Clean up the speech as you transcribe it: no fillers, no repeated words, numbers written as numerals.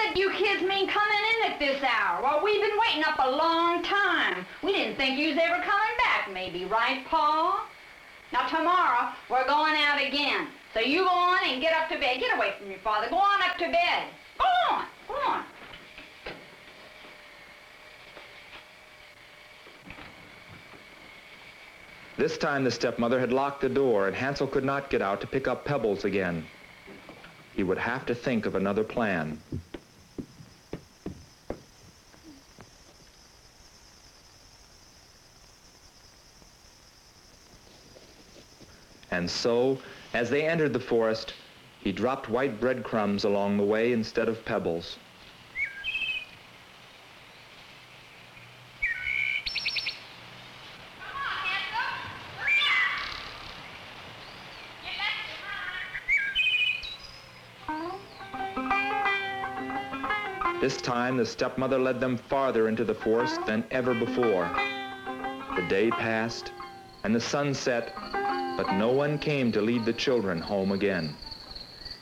did you kids mean coming in at this hour? Well, we've been waiting up a long time. We didn't think you was ever coming back, maybe, right, Pa? Now, tomorrow, we're going out again. So you go on and get up to bed. Get away from your father. Go on up to bed. Go on. Go on. This time the stepmother had locked the door and Hansel could not get out to pick up pebbles again. He would have to think of another plan. And so, as they entered the forest, he dropped white breadcrumbs along the way instead of pebbles. This time, the stepmother led them farther into the forest than ever before. The day passed, and the sun set, but no one came to lead the children home again.